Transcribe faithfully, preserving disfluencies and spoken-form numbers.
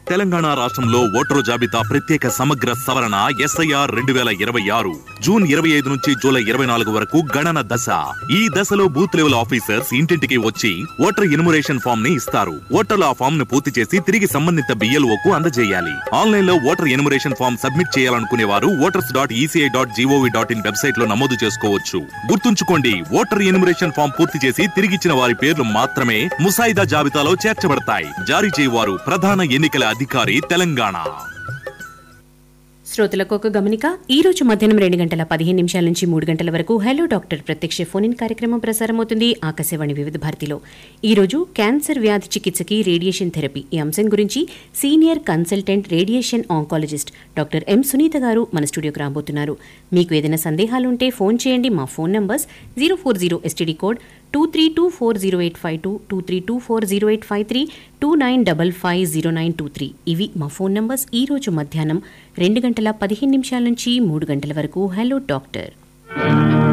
తెలంగాణ రాష్ట్రంలో ఓటరు జాబితా ప్రత్యేక సమగ్ర సవరణ ఎస్ఐఆర్ రెండు వేల ఇరవై ఆరు జూన్ ఇరవై ఐదు నుంచి జూలై ఇరవై నాలుగు వరకు గణన దశ. ఈ దశలో బూత్ లెవెల్ ఆఫీసర్స్ ఇంటింటికి వచ్చి ఓటర్ ఎన్యుమరేషన్ ఫామ్ ని ఇస్తారు. ఓటర్లు ఆ ఫామ్ ను పూర్తి చేసి తిరిగి సంబంధిత బిఎల్ఓకు అందజేయాలి. ఆన్లైన్ లో ఓటర్ ఎన్యుమరేషన్ ఫామ్ సబ్మిట్ చేయాలనుకునే వారు voters dot ECI dot GOV dot in website లో నమోదు చేసుకోవచ్చు. గుర్తుంచుకోండి, ఓటర్ ఎన్యుమరేషన్ ఫామ్ పూర్తి చేసి తిరిగిచ్చిన వారి పేర్లు మాత్రమే ముసాయిదా జాబితాలో చేర్చబడతాయి. జారీ చేయవారు ప్రధాన ఎన్నికల అధికారి తెలంగాణ. శ్రోతలకు ఒక గమనిక. ఈ రోజు మధ్యాహ్నం రెండు గంటల పదిహేను నిమిషాల నుంచి మూడు గంటల వరకు హలో డాక్టర్ ప్రత్యక్ష ఫోన్ ఇన్ కార్యక్రమం ప్రసారమవుతుంది ఆకాశవాణి వివిధ భారతిలో. ఈ రోజు క్యాన్సర్ వ్యాధి చికిత్సకి రేడియేషన్ థెరపీ ఈ అంశం గురించి senior consultant radiation oncologist doctor M Sunitha గారు మన స్టూడియోకి రాబోతున్నారు. మీకు ఏదైనా సందేహాలుంటే ఫోన్ చేయండి. మా phone numbers zero four zero STD code two three two four zero eight five two two three two four zero eight five three two nine double five zero nine two three ఇవి మా phone numbers. ఈ రోజు మధ్యాహ్నం రెండు గంటల పదిహేను నిమిషాల నుంచి మూడు గంటల వరకు హలో డాక్టర్.